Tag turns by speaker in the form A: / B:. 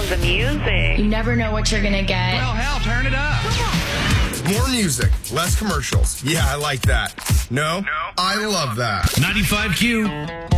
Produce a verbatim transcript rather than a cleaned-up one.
A: Oh, the music.
B: You never know what you're going to get.
C: Well, hell, turn it up.
D: More music, less commercials. Yeah, I like that. No?
C: No.
D: I love that.
E: ninety-five Q.